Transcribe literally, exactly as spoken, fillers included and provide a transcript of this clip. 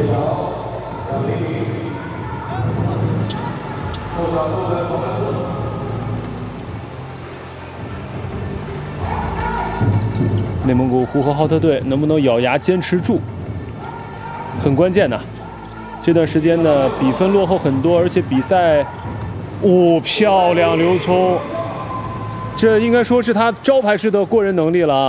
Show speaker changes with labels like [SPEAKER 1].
[SPEAKER 1] 内蒙古呼和浩特队能不能咬牙坚持住，很关键呐。这段时间呢，比分落后很多，而且比赛，哦，漂亮刘聪，这应该说是他招牌式的过人能力了啊。